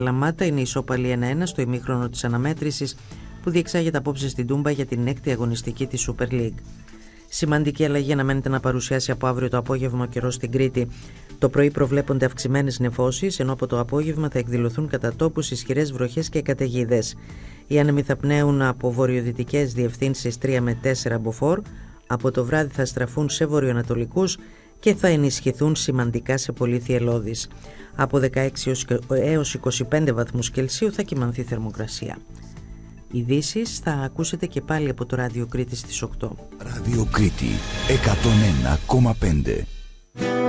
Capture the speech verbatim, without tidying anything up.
Λαμάτα είναι ισόπαλη ένα ένα στο ημίχρονο της αναμέτρησης που διεξάγεται απόψε στην Τούμπα για την έκτη αγωνιστική της Super League. Σημαντική αλλαγή αναμένεται να παρουσιάσει από αύριο το απόγευμα ο καιρός στην Κρήτη. Το πρωί προβλέπονται αυξημένες νεφώσεις, ενώ από το απόγευμα θα εκδηλωθούν κατά τόπους ισχυρές βροχές και καταιγίδες. Οι άνεμοι θα πνέουν από βορειοδυτικές διευθύνσεις τρία με τέσσερα μποφόρ, από το βράδυ θα στραφούν σε βορειοανατολικούς και θα ενισχυθούν σημαντικά σε πολύθη ελώδης. Από δεκαέξι έως είκοσι πέντε βαθμούς Κελσίου θα κυμανθεί θερμοκρασία. Ειδήσεις θα ακούσετε και πάλι από το Ράδιο Κρήτη στις οκτώ. Ράδιο Κρήτη εκατόν ένα κόμμα πέντε.